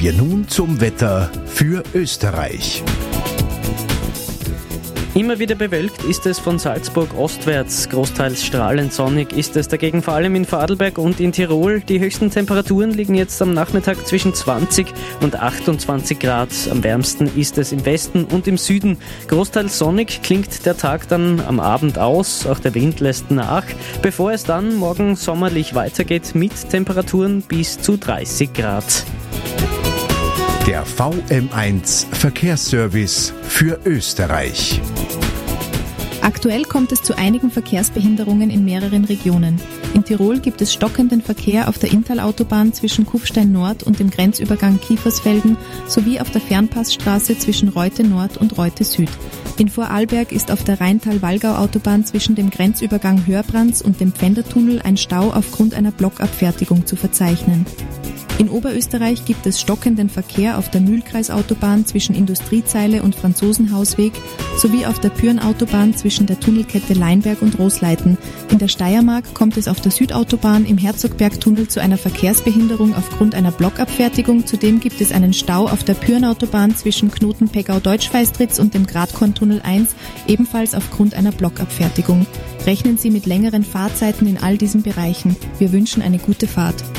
wir nun zum Wetter für Österreich. Immer wieder bewölkt ist es von Salzburg ostwärts. Großteils strahlend sonnig ist es dagegen vor allem in Vorarlberg und in Tirol. Die höchsten Temperaturen liegen jetzt am Nachmittag zwischen 20 und 28 Grad. Am wärmsten ist es im Westen und im Süden. Großteils sonnig klingt der Tag dann am Abend aus. Auch der Wind lässt nach, bevor es dann morgen sommerlich weitergeht mit Temperaturen bis zu 30 Grad. Der VM1 Verkehrsservice für Österreich. Aktuell kommt es zu einigen Verkehrsbehinderungen in mehreren Regionen. In Tirol gibt es stockenden Verkehr auf der Inntal-Autobahn zwischen Kufstein Nord und dem Grenzübergang Kiefersfelden sowie auf der Fernpassstraße zwischen Reute Nord und Reute Süd. In Vorarlberg ist auf der Rheintal-Wallgau-Autobahn zwischen dem Grenzübergang Hörbrands und dem Pfändertunnel ein Stau aufgrund einer Blockabfertigung zu verzeichnen. In Oberösterreich gibt es stockenden Verkehr auf der Mühlkreisautobahn zwischen Industriezeile und Franzosenhausweg sowie auf der Pürnautobahn zwischen der Tunnelkette Leinberg und Rosleiten. In der Steiermark kommt es auf der Südautobahn im Herzogbergtunnel zu einer Verkehrsbehinderung aufgrund einer Blockabfertigung. Zudem gibt es einen Stau auf der Pürnautobahn zwischen Knoten-Peggau-Deutschfeistritz und dem Gradkorntunnel 1, ebenfalls aufgrund einer Blockabfertigung. Rechnen Sie mit längeren Fahrzeiten in all diesen Bereichen. Wir wünschen eine gute Fahrt.